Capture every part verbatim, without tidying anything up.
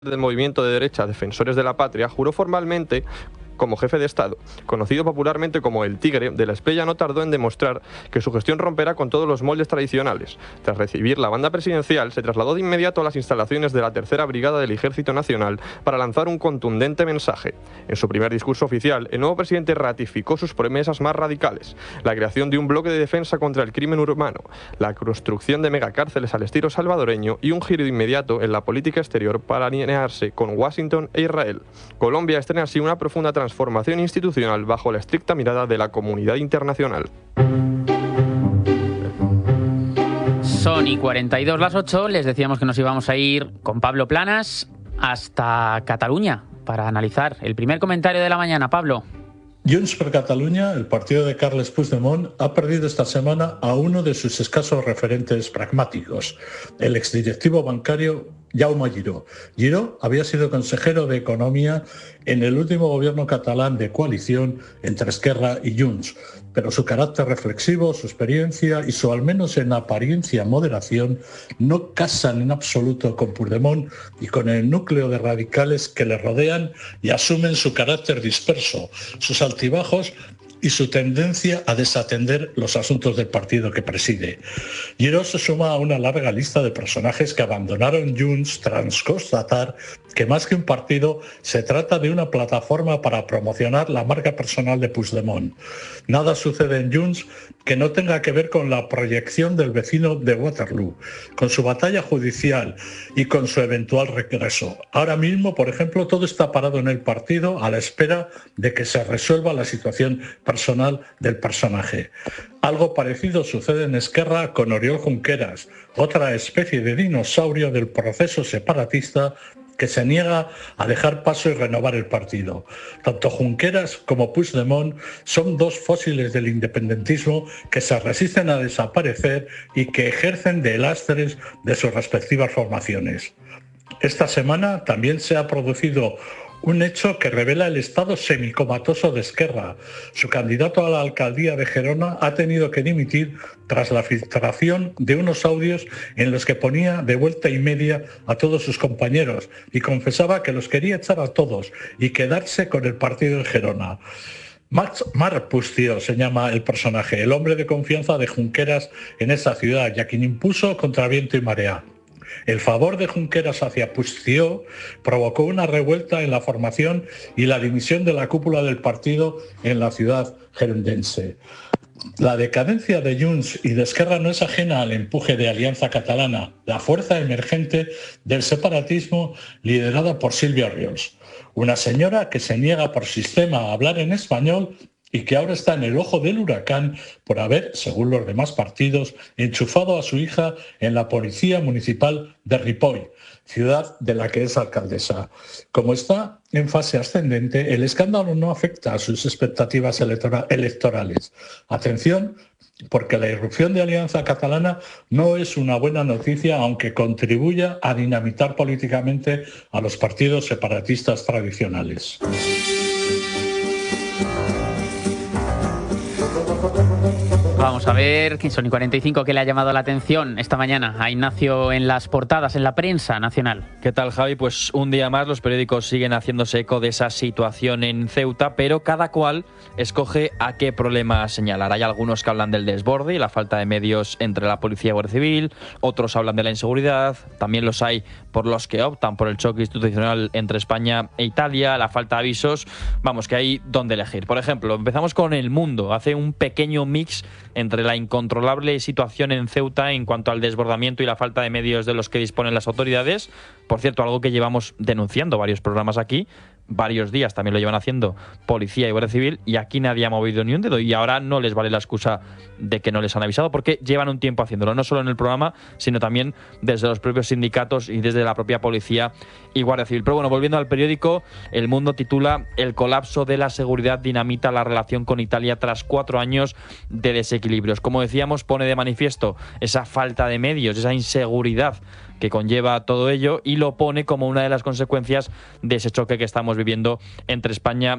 del movimiento de derecha Defensores de la Patria, juró formalmente como jefe de Estado. Conocido popularmente como el Tigre de la Espriella, no tardó en demostrar que su gestión romperá con todos los moldes tradicionales. Tras recibir la banda presidencial, se trasladó de inmediato a las instalaciones de la Tercera Brigada del Ejército Nacional para lanzar un contundente mensaje. En su primer discurso oficial, el nuevo presidente ratificó sus promesas más radicales: la creación de un bloque de defensa contra el crimen urbano, la construcción de megacárceles al estilo salvadoreño y un giro inmediato en la política exterior para alinearse con Washington e Israel. Colombia estrena así una profunda transformación formación institucional bajo la estricta mirada de la comunidad internacional. Son y cuarenta y dos las ocho, les decíamos que nos íbamos a ir con Pablo Planas hasta Cataluña para analizar el primer comentario de la mañana. Pablo. Junts per Catalunya, el partido de Carles Puigdemont, ha perdido esta semana a uno de sus escasos referentes pragmáticos, el exdirectivo bancario Jaume Giró. Giró había sido consejero de Economía en el último gobierno catalán de coalición entre Esquerra y Junts, pero su carácter reflexivo, su experiencia y su al menos en apariencia moderación no casan en absoluto con Puigdemont y con el núcleo de radicales que le rodean y asumen su carácter disperso, sus altibajos y su tendencia a desatender los asuntos del partido que preside. Giró se suma a una larga lista de personajes que abandonaron Junts tras constatar que más que un partido se trata de una plataforma para promocionar la marca personal de Puigdemont. Nada sucede en Junts que no tenga que ver con la proyección del vecino de Waterloo, con su batalla judicial y con su eventual regreso. Ahora mismo, por ejemplo, todo está parado en el partido a la espera de que se resuelva la situación personal del personaje. Algo parecido sucede en Esquerra con Oriol Junqueras, otra especie de dinosaurio del proceso separatista que se niega a dejar paso y renovar el partido. Tanto Junqueras como Puigdemont son dos fósiles del independentismo que se resisten a desaparecer y que ejercen de lastres de sus respectivas formaciones. Esta semana también se ha producido un hecho que revela el estado semicomatoso de Esquerra. Su candidato a la alcaldía de Gerona ha tenido que dimitir tras la filtración de unos audios en los que ponía de vuelta y media a todos sus compañeros y confesaba que los quería echar a todos y quedarse con el partido de Gerona. Marc Puigdemont se llama el personaje, el hombre de confianza de Junqueras en esa ciudad y a quien impuso contra viento y marea. El favor de Junqueras hacia Puigdemont provocó una revuelta en la formación y la dimisión de la cúpula del partido en la ciudad gerundense. La decadencia de Junts y de Esquerra no es ajena al empuje de Alianza Catalana, la fuerza emergente del separatismo liderada por Sílvia Orriols, una señora que se niega por sistema a hablar en español y que ahora está en el ojo del huracán por haber, según los demás partidos, enchufado a su hija en la Policía Municipal de Ripoll, ciudad de la que es alcaldesa. Como está en fase ascendente, el escándalo no afecta a sus expectativas electora- electorales. Atención, porque la irrupción de Alianza Catalana no es una buena noticia, aunque contribuya a dinamitar políticamente a los partidos separatistas tradicionales. Vamos a ver, Sony cuarenta y cinco, que le ha llamado la atención esta mañana a Ignacio en las portadas, en la prensa nacional. ¿Qué tal, Javi? Pues un día más los periódicos siguen haciéndose eco de esa situación en Ceuta, pero cada cual escoge a qué problema señalar. Hay algunos que hablan del desborde y la falta de medios entre la policía y Guardia Civil, otros hablan de la inseguridad, también los hay por los que optan por el choque institucional entre España e Italia, la falta de avisos. Vamos, que hay donde elegir. Por ejemplo, empezamos con El Mundo. Hace un pequeño mix entre la incontrolable situación en Ceuta en cuanto al desbordamiento y la falta de medios de los que disponen las autoridades. Por cierto, algo que llevamos denunciando varios programas aquí, varios días también lo llevan haciendo Policía y Guardia Civil, y aquí nadie ha movido ni un dedo, y ahora no les vale la excusa de que no les han avisado, porque llevan un tiempo haciéndolo, no solo en el programa, sino también desde los propios sindicatos y desde la propia Policía y Guardia Civil. Pero bueno, volviendo al periódico, El Mundo titula: El colapso de la seguridad dinamita la relación con Italia tras cuatro años de desequilibrios. Como decíamos, pone de manifiesto esa falta de medios, esa inseguridad que conlleva todo ello, y lo pone como una de las consecuencias de ese choque que estamos viviendo entre España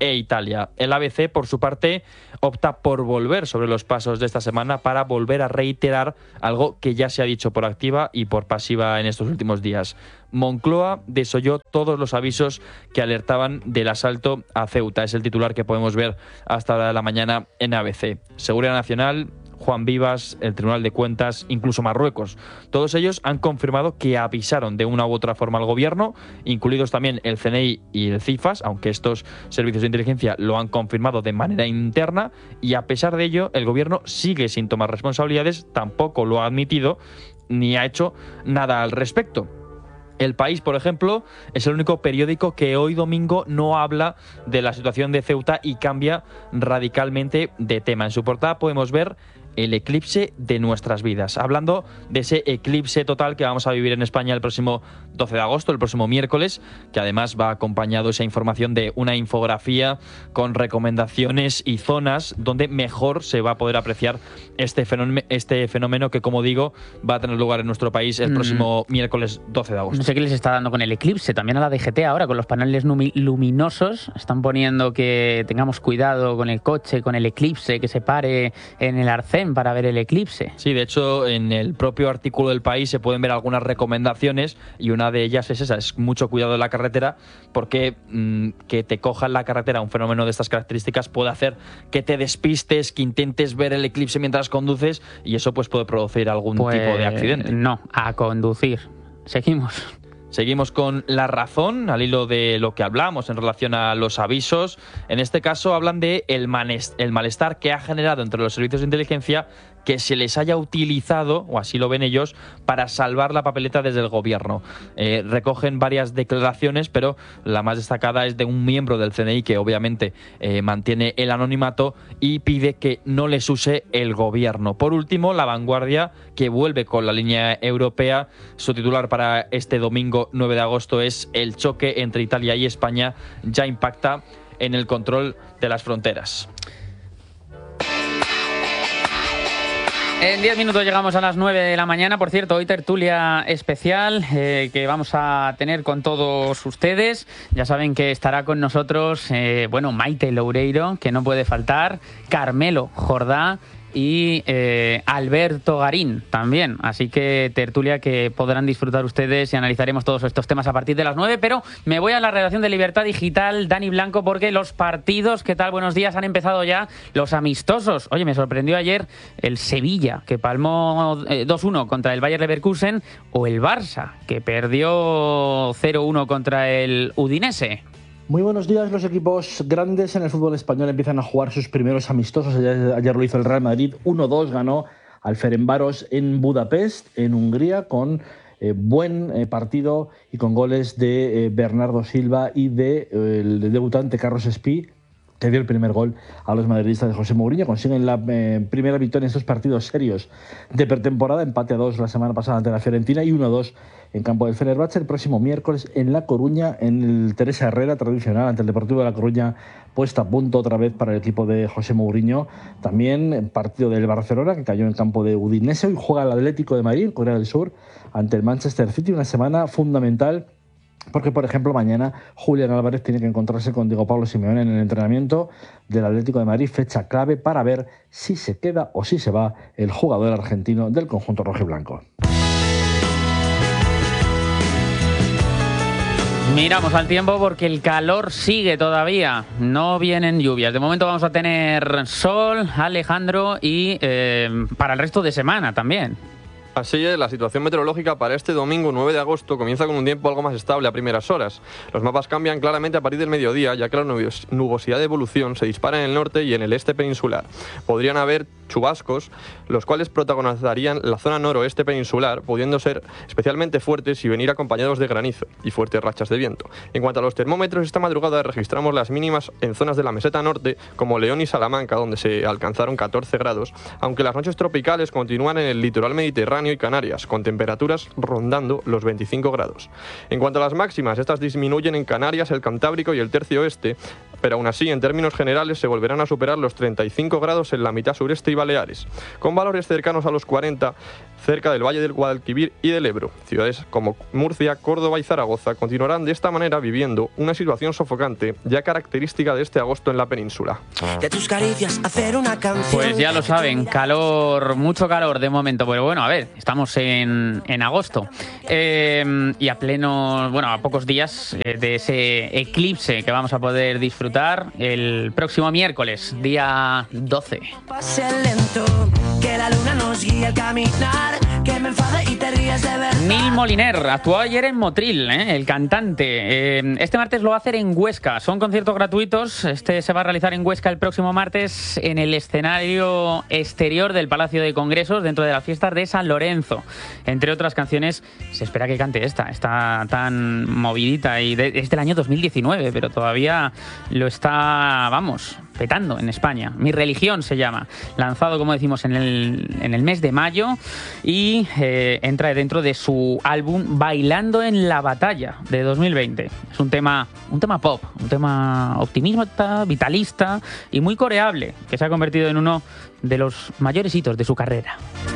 e Italia. El A B C, por su parte, opta por volver sobre los pasos de esta semana para volver a reiterar algo que ya se ha dicho por activa y por pasiva en estos últimos días. Moncloa desoyó todos los avisos que alertaban del asalto a Ceuta. Es el titular que podemos ver hasta ahora de la mañana en A B C. Seguridad Nacional, Juan Vivas, el Tribunal de Cuentas, incluso Marruecos. Todos ellos han confirmado que avisaron de una u otra forma al gobierno, incluidos también el C N I y el CIFAS, aunque estos servicios de inteligencia lo han confirmado de manera interna, y a pesar de ello, el gobierno sigue sin tomar responsabilidades, tampoco lo ha admitido ni ha hecho nada al respecto. El País, por ejemplo, es el único periódico que hoy domingo no habla de la situación de Ceuta y cambia radicalmente de tema. En su portada podemos ver el eclipse de nuestras vidas, hablando de ese eclipse total que vamos a vivir en España el próximo doce de agosto, el próximo miércoles, que además va acompañado esa información de una infografía con recomendaciones y zonas donde mejor se va a poder apreciar este fenómeno, este fenómeno que, como digo, va a tener lugar en nuestro país el próximo mm. miércoles doce de agosto. No sé qué les está dando con el eclipse, también a la D G T ahora, con los paneles luminosos, están poniendo que tengamos cuidado con el coche, con el eclipse, que se pare en el arcén para ver el eclipse. Sí, de hecho, en el propio artículo del País se pueden ver algunas recomendaciones y una de ellas es esa, es mucho cuidado en la carretera, porque mmm, que te coja en la carretera un fenómeno de estas características puede hacer que te despistes, que intentes ver el eclipse mientras conduces, y eso pues puede producir algún pues, tipo de accidente. No, a conducir. Seguimos. Seguimos con La Razón, al hilo de lo que hablamos en relación a los avisos. En este caso hablan de el, el malestar que ha generado entre los servicios de inteligencia que se les haya utilizado, o así lo ven ellos, para salvar la papeleta desde el gobierno. Eh, recogen varias declaraciones, pero la más destacada es de un miembro del C N I que obviamente eh, mantiene el anonimato y pide que no les use el gobierno. Por último, La Vanguardia, que vuelve con la línea europea. Su titular para este domingo nueve de agosto es: el choque entre Italia y España ya impacta en el control de las fronteras. En diez minutos llegamos a las nueve de la mañana. Por cierto, hoy tertulia especial eh, que vamos a tener con todos ustedes. Ya saben que estará con nosotros, eh, bueno, Maite Loureiro, que no puede faltar, Carmelo Jordá y eh, Alberto Garín también. Así que tertulia que podrán disfrutar ustedes y analizaremos todos estos temas a partir de las nueve. Pero me voy a la redacción de Libertad Digital, Dani Blanco, porque los partidos, ¿qué tal? Buenos días, han empezado ya los amistosos. Oye, me sorprendió ayer el Sevilla, que palmó eh, dos uno contra el Bayer Leverkusen, o el Barça, que perdió cero uno contra el Udinese. Muy buenos días. Los equipos grandes en el fútbol español empiezan a jugar sus primeros amistosos. Ayer, ayer lo hizo el Real Madrid, uno dos ganó al Ferencváros en Budapest, en Hungría, con eh, buen eh, partido y con goles de eh, Bernardo Silva y de, eh, el debutante Carlos Espí, que dio el primer gol a los madridistas de José Mourinho. Consiguen la eh, primera victoria en estos partidos serios de pretemporada, empate a dos la semana pasada ante la Fiorentina y uno dos en campo del Fenerbahce. El próximo miércoles en La Coruña, en el Teresa Herrera tradicional ante el Deportivo de La Coruña, puesta a punto otra vez para el equipo de José Mourinho. También el partido del Barcelona, que cayó en campo de Udinese. Hoy juega el Atlético de Madrid, Corea del Sur, ante el Manchester City. Una semana fundamental porque, por ejemplo, mañana Julián Álvarez tiene que encontrarse con Diego Pablo Simeone en el entrenamiento del Atlético de Madrid, fecha clave para ver si se queda o si se va el jugador argentino del conjunto rojiblanco. Miramos al tiempo porque el calor sigue todavía, no vienen lluvias. De momento vamos a tener sol, Alejandro, y eh, para el resto de semana también. Así es, la situación meteorológica para este domingo nueve de agosto comienza con un tiempo algo más estable a primeras horas. Los mapas cambian claramente a partir del mediodía, ya que la nubosidad de evolución se dispara en el norte y en el este peninsular. Podrían haber chubascos, los cuales protagonizarían la zona noroeste peninsular, pudiendo ser especialmente fuertes y venir acompañados de granizo y fuertes rachas de viento. En cuanto a los termómetros, esta madrugada registramos las mínimas en zonas de la meseta norte, como León y Salamanca, donde se alcanzaron catorce grados, aunque las noches tropicales continúan en el litoral mediterráneo y Canarias, con temperaturas rondando los veinticinco grados. En cuanto a las máximas, estas disminuyen en Canarias, el Cantábrico y el tercio oeste, pero aún así, en términos generales, se volverán a superar los treinta y cinco grados en la mitad sureste y Baleares, con valores cercanos a los cuarenta cerca del Valle del Guadalquivir y del Ebro. Ciudades como Murcia, Córdoba y Zaragoza continuarán de esta manera viviendo una situación sofocante ya característica de este agosto en la península. De tus caricias hacer una canción. Pues ya lo saben, calor, mucho calor de momento, pero bueno, a ver, estamos en, en agosto eh, y a pleno, bueno, a pocos días eh, de ese eclipse que vamos a poder disfrutar el próximo miércoles, día doce. Pase lento, que la luna nos guíe al caminar, que me enfade y te ríes de verdad. Neil Moliner actuó ayer en Motril, ¿eh? El cantante. Eh, este martes lo va a hacer en Huesca. Son conciertos gratuitos. Este se va a realizar en Huesca el próximo martes en el escenario exterior del Palacio de Congresos dentro de las fiestas de San Lorenzo. Entre otras canciones, se espera que cante esta. Está tan movidita y de, es del año dos mil diecinueve, pero todavía lo está, vamos, petando en España. Mi religión se llama. Lanzado, como decimos, en el, en el mes de mayo y eh, entra dentro de su álbum Bailando en la Batalla de dos mil veinte. Es un tema, un tema pop, un tema optimista, vitalista y muy coreable, que se ha convertido en uno de los mayores hitos de su carrera.